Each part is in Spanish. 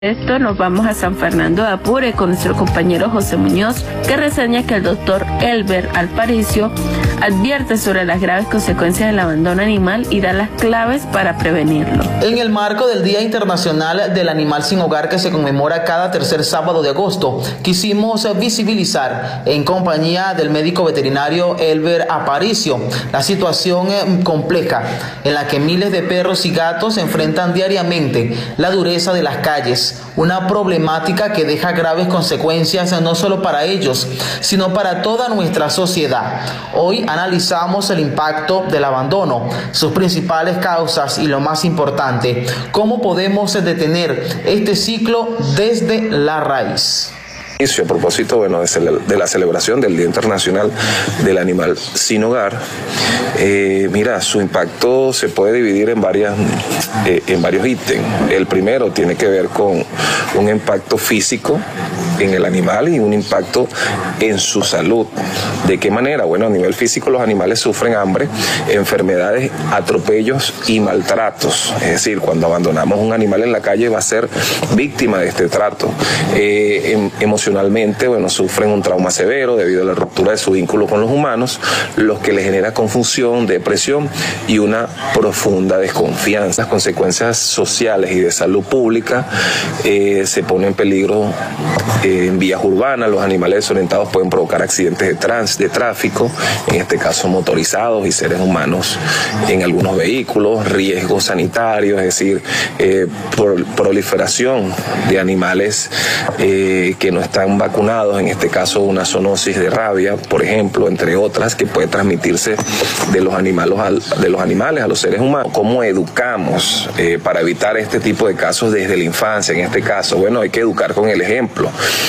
Esto nos vamos a San Fernando de Apure con nuestro compañero José Muñoz, que reseña que el doctor Elber Alparicio advierte sobre las graves consecuencias del abandono animal y da las claves para prevenirlo. En el marco del Día Internacional del Animal Sin Hogar, que se conmemora cada tercer sábado de agosto, quisimos visibilizar, en compañía del médico veterinario Elber Aparicio, la situación compleja en la que miles de perros y gatos se enfrentan diariamente la dureza de las calles. Una problemática que deja graves consecuencias no solo para ellos, sino para toda nuestra sociedad. Hoy analizamos el impacto del abandono, sus principales causas y lo más importante, cómo podemos detener este ciclo desde la raíz. A propósito, de la celebración del Día Internacional del Animal Sin Hogar, su impacto se puede dividir en varios ítems. El primero tiene que ver con un impacto físico en el animal y un impacto en su salud. ¿De qué manera? Bueno, a nivel físico los animales sufren hambre, enfermedades, atropellos y maltratos. Es decir, cuando abandonamos un animal en la calle va a ser víctima de este trato. Emocionalmente, sufren un trauma severo debido a la ruptura de su vínculo con los humanos, lo que les genera confusión, depresión y una profunda desconfianza. Las consecuencias sociales y de salud pública se ponen en peligro en vías urbanas. Los animales desorientados pueden provocar accidentes de tráfico, en este caso motorizados y seres humanos en algunos vehículos, riesgos sanitarios, es decir, proliferación de animales que no están vacunados, en este caso una zoonosis de rabia, por ejemplo, entre otras, que puede transmitirse de los animales a los seres humanos. ¿Cómo educamos para evitar este tipo de casos desde la infancia? En este caso, hay que educar con el ejemplo.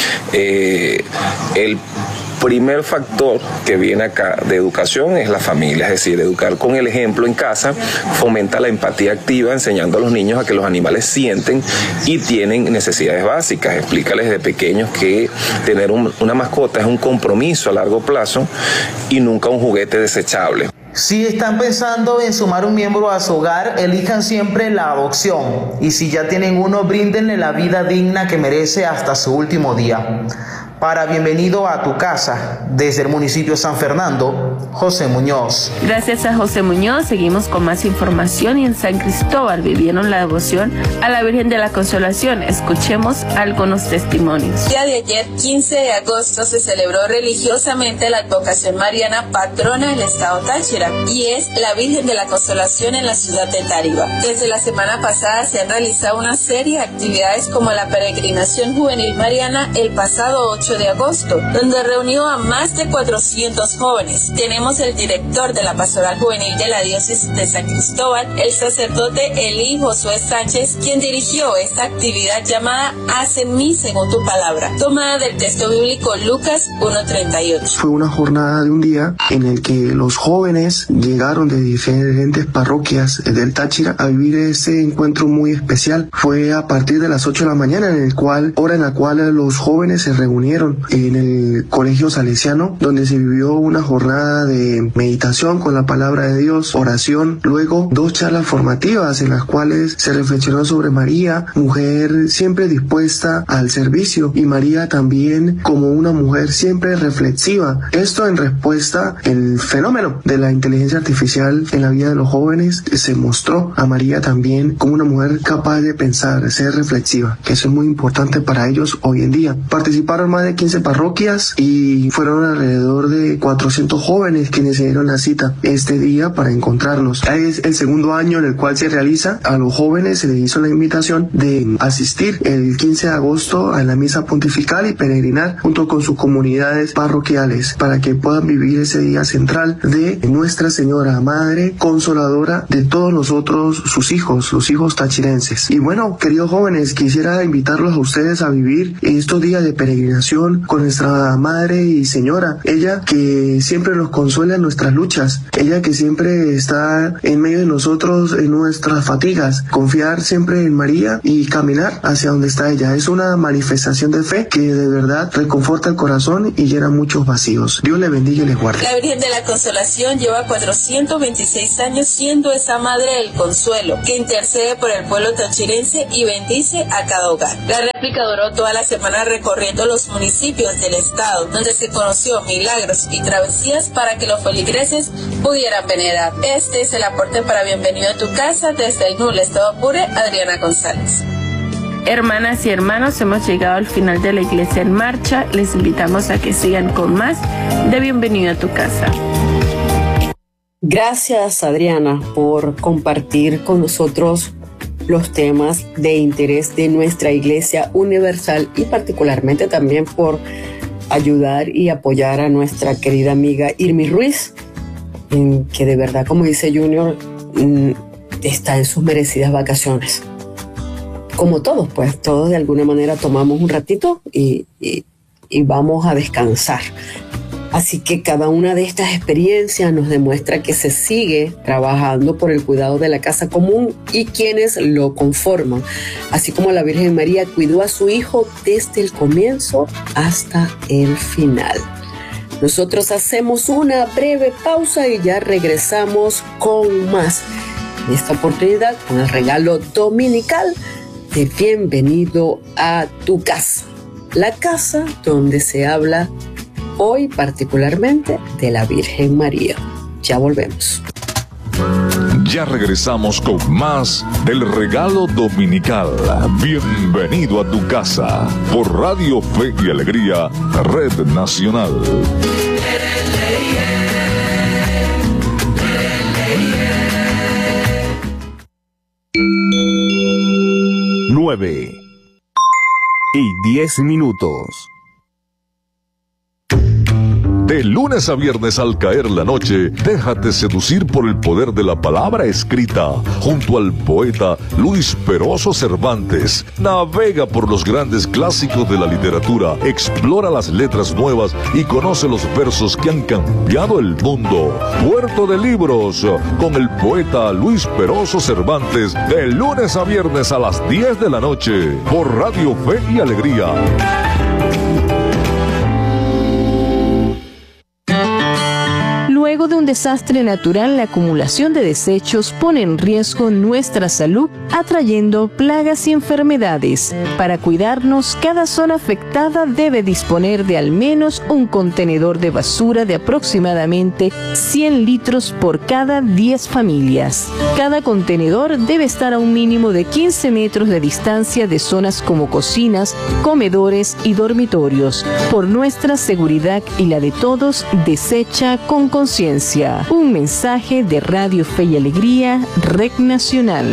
El primer factor que viene acá de educación es la familia, es decir, educar con el ejemplo en casa fomenta la empatía activa, enseñando a los niños a que los animales sienten y tienen necesidades básicas. Explícales desde pequeños que tener una mascota es un compromiso a largo plazo y nunca un juguete desechable. Si están pensando en sumar un miembro a su hogar, elijan siempre la adopción. Y si ya tienen uno, bríndenle la vida digna que merece hasta su último día. Para Bienvenido a tu Casa, desde el municipio de San Fernando, José Muñoz. Gracias a José Muñoz, seguimos con más información. Y en San Cristóbal vivieron la devoción a la Virgen de la Consolación. Escuchemos algunos testimonios. El día de ayer, 15 de agosto, se celebró religiosamente la advocación mariana patrona del estado Táchira, y es la Virgen de la Consolación en la ciudad de Tariba. Desde la semana pasada se han realizado una serie de actividades como la peregrinación juvenil mariana el pasado 8 de agosto, donde reunió a más de 400 jóvenes. Tenemos el director de la Pastoral Juvenil de la Diócesis de San Cristóbal, el sacerdote Elí Josué Sánchez, quien dirigió esta actividad llamada Haz en mí según tu palabra, tomada del texto bíblico Lucas 1:38. Fue una jornada de un día en el que los jóvenes llegaron de diferentes parroquias del Táchira a vivir este encuentro muy especial. Fue a partir de las 8 de la mañana, hora en la cual los jóvenes se reunieron en el colegio salesiano, donde se vivió una jornada de meditación con la palabra de Dios, oración, luego 2 charlas formativas en las cuales se reflexionó sobre María, mujer siempre dispuesta al servicio, y María también como una mujer siempre reflexiva. Esto en respuesta al fenómeno de la inteligencia artificial en la vida de los jóvenes. Se mostró a María también como una mujer capaz de pensar, ser reflexiva, que eso es muy importante para ellos hoy en día. Participaron más de 15 parroquias y fueron alrededor de 400 jóvenes quienes se dieron la cita este día para encontrarnos. Es el segundo año en el cual se realiza. A los jóvenes se les hizo la invitación de asistir el 15 de agosto a la misa pontifical y peregrinar junto con sus comunidades parroquiales para que puedan vivir ese día central de Nuestra Señora, Madre Consoladora de todos nosotros, sus hijos, los hijos tachirenses. Y queridos jóvenes, quisiera invitarlos a ustedes a vivir estos días de peregrinación con nuestra Madre y Señora, ella que siempre nos consuela en nuestras luchas, ella que siempre está en medio de nosotros en nuestras fatigas. Confiar siempre en María y caminar hacia donde está ella. Es una manifestación de fe que de verdad reconforta el corazón y llena muchos vacíos. Dios le bendiga y les guarde. La Virgen de la Consolación lleva lleva 426 años siendo esa madre del consuelo, que intercede por el pueblo tachirense y bendice a cada hogar. La réplica duró toda la semana recorriendo los municipios del estado, donde se conoció milagros y travesías para que los feligreses pudieran venerar. Este es el aporte para Bienvenido a tu casa desde el NUL Estado Apure, Adriana González. Hermanas y hermanos, hemos llegado al final de la Iglesia en Marcha. Les invitamos a que sigan con más de Bienvenido a tu casa. Gracias, Adriana, por compartir con nosotros los temas de interés de nuestra Iglesia Universal y particularmente también por ayudar y apoyar a nuestra querida amiga Irmi Ruiz, que de verdad, como dice Junior, está en sus merecidas vacaciones. Como todos, pues todos de alguna manera tomamos un ratito y vamos a descansar. Así que cada una de estas experiencias nos demuestra que se sigue trabajando por el cuidado de la casa común y quienes lo conforman, así como la Virgen María cuidó a su hijo desde el comienzo hasta el final. Nosotros hacemos una breve pausa y ya regresamos con más. En esta oportunidad con el regalo dominical de Bienvenido a tu casa, la casa donde se habla hoy particularmente de la Virgen María. Ya volvemos. Ya regresamos con más del regalo dominical. Bienvenido a tu casa por Radio Fe y Alegría, Red Nacional. 9:10. De lunes a viernes al caer la noche, déjate seducir por el poder de la palabra escrita. Junto al poeta Luis Peroso Cervantes, navega por los grandes clásicos de la literatura, explora las letras nuevas y conoce los versos que han cambiado el mundo. Puerto de Libros, con el poeta Luis Peroso Cervantes, de lunes a viernes a las 10 de la noche, por Radio Fe y Alegría. Luego de un desastre natural, la acumulación de desechos pone en riesgo nuestra salud, atrayendo plagas y enfermedades. Para cuidarnos, cada zona afectada debe disponer de al menos un contenedor de basura de aproximadamente 100 litros por cada 10 familias. Cada contenedor debe estar a un mínimo de 15 metros de distancia de zonas como cocinas, comedores y dormitorios. Por nuestra seguridad y la de todos, desecha con conciencia. Un mensaje de Radio Fe y Alegría, Red Nacional.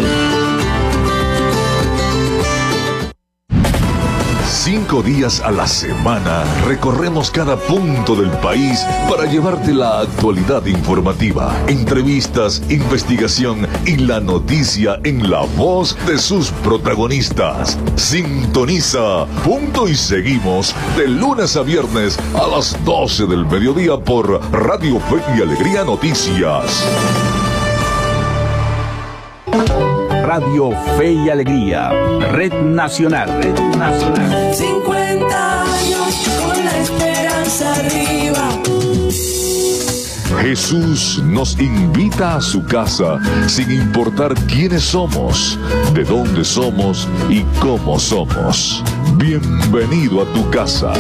5 días a la semana recorremos cada punto del país para llevarte la actualidad informativa, entrevistas, investigación y la noticia en la voz de sus protagonistas. Sintoniza Punto y Seguimos de lunes a viernes a las 12 del mediodía por Radio Fe y Alegría Noticias. Radio Fe y Alegría, Red Nacional, Red Nacional. 50 años con la esperanza arriba. Jesús nos invita a su casa sin importar quiénes somos, de dónde somos y cómo somos. Bienvenido a tu casa.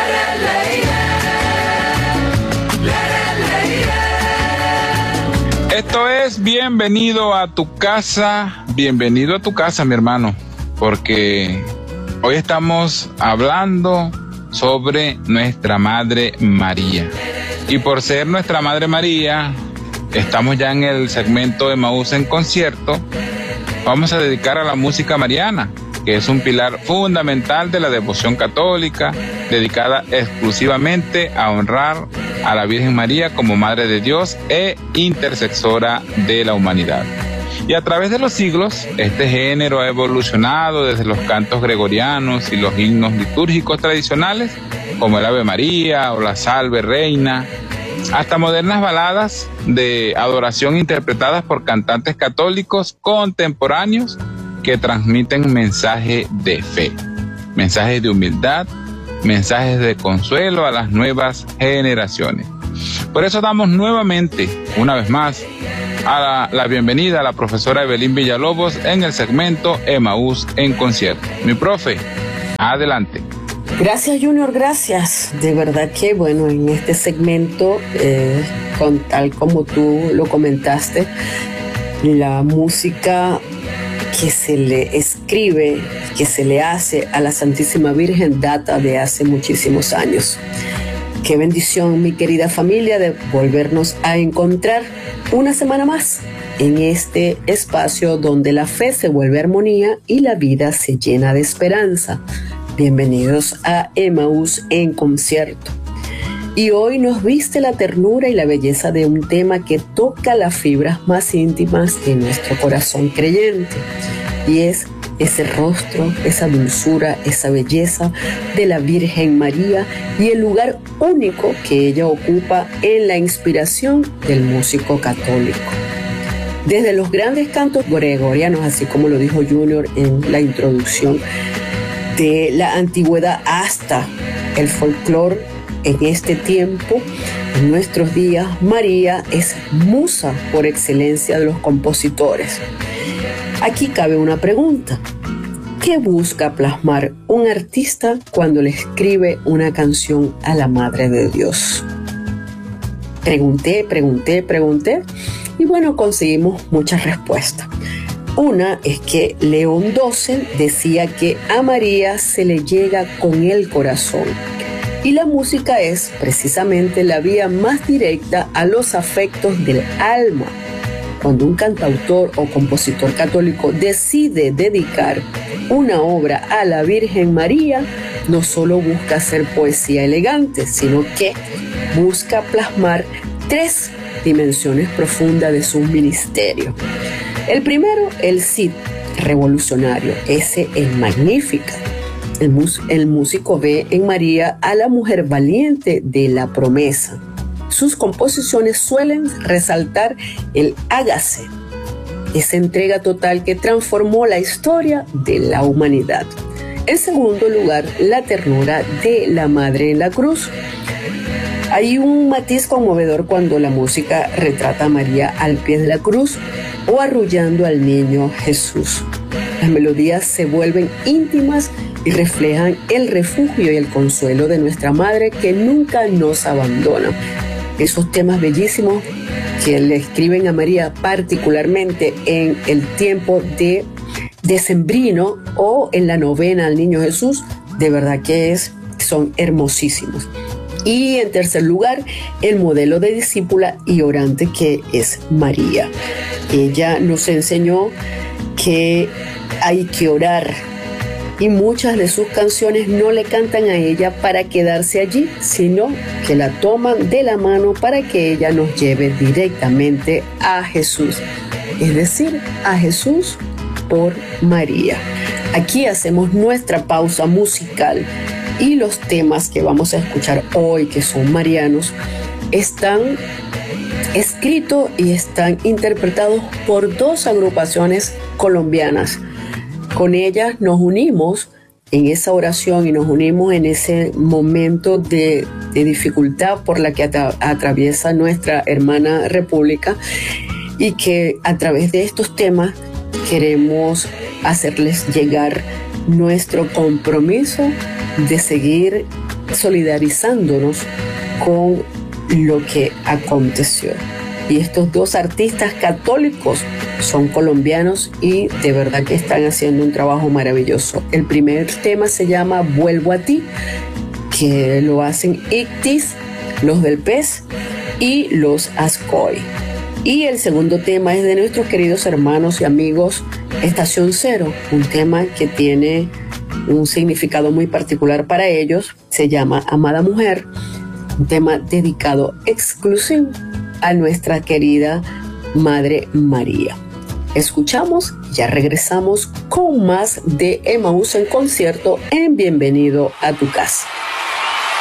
Esto es Bienvenido a tu casa, bienvenido a tu casa, mi hermano, porque hoy estamos hablando sobre nuestra Madre María. Y por ser nuestra Madre María, estamos ya en el segmento de Emaús en concierto. Vamos a dedicar a la música mariana, que es un pilar fundamental de la devoción católica, dedicada exclusivamente a honrar a la Virgen María como Madre de Dios e intercesora de la humanidad. Y a través de los siglos, este género ha evolucionado desde los cantos gregorianos y los himnos litúrgicos tradicionales, como el Ave María o la Salve Reina, hasta modernas baladas de adoración interpretadas por cantantes católicos contemporáneos que transmiten mensajes de fe, mensajes de humildad, mensajes de consuelo a las nuevas generaciones. Por eso damos nuevamente, una vez más, a la bienvenida a la profesora Evelyn Villalobos en el segmento Emaús en concierto. Mi profe, adelante. Gracias, Junior, gracias. De verdad que, bueno, en este segmento, tal como tú lo comentaste, la música que se le escribe, que se le hace a la Santísima Virgen data de hace muchísimos años. Qué bendición, mi querida familia, de volvernos a encontrar una semana más en este espacio donde la fe se vuelve armonía y la vida se llena de esperanza. Bienvenidos a Emaús en concierto. Y hoy nos viste la ternura y la belleza de un tema que toca las fibras más íntimas de nuestro corazón creyente. Y es ese rostro, esa dulzura, esa belleza de la Virgen María y el lugar único que ella ocupa en la inspiración del músico católico. Desde los grandes cantos gregorianos, así como lo dijo Junior en la introducción, de la antigüedad hasta el folclore en este tiempo, en nuestros días, María es musa por excelencia de los compositores. Aquí cabe una pregunta. ¿Qué busca plasmar un artista cuando le escribe una canción a la Madre de Dios? Pregunté y bueno, conseguimos muchas respuestas. Una es que León XII decía que a María se le llega con el corazón. Y la música es precisamente la vía más directa a los afectos del alma. Cuando un cantautor o compositor católico decide dedicar una obra a la Virgen María, no solo busca hacer poesía elegante, sino que busca plasmar 3 dimensiones profundas de su ministerio. El primero, el Cid revolucionario, ese es magnífica. El músico ve en María a la mujer valiente de la promesa. Sus composiciones suelen resaltar el hágase, esa entrega total que transformó la historia de la humanidad. En segundo lugar, la ternura de la Madre en la cruz. Hay un matiz conmovedor cuando la música retrata a María al pie de la cruz o arrullando al niño Jesús. Las melodías se vuelven íntimas y reflejan el refugio y el consuelo de nuestra Madre que nunca nos abandona. Esos temas bellísimos que le escriben a María, particularmente en el tiempo de decembrino o en la novena al niño Jesús, de verdad que son hermosísimos. Y en tercer lugar, el modelo de discípula y orante que es María. Ella nos enseñó que hay que orar y muchas de sus canciones no le cantan a ella para quedarse allí, sino que la toman de la mano para que ella nos lleve directamente a Jesús, es decir, a Jesús por María. Aquí hacemos nuestra pausa musical y los temas que vamos a escuchar hoy, que son marianos, están escritos y están interpretados por 2 agrupaciones colombianas. Con ellas nos unimos en esa oración y nos unimos en ese momento de dificultad por la que atraviesa nuestra hermana república, y que a través de estos temas queremos hacerles llegar nuestro compromiso de seguir solidarizándonos con lo que aconteció. Y estos 2 artistas católicos son colombianos y de verdad que están haciendo un trabajo maravilloso. El primer tema se llama Vuelvo a ti, que lo hacen Ictis, Los del Pez y Los Ascoy. Y el segundo tema es de nuestros queridos hermanos y amigos Estación Cero, un tema que tiene un significado muy particular para ellos. Se llama Amada Mujer, un tema dedicado exclusivo a nuestra querida Madre María. Escuchamos, ya regresamos con más de Emaús en concierto en Bienvenido a tu casa.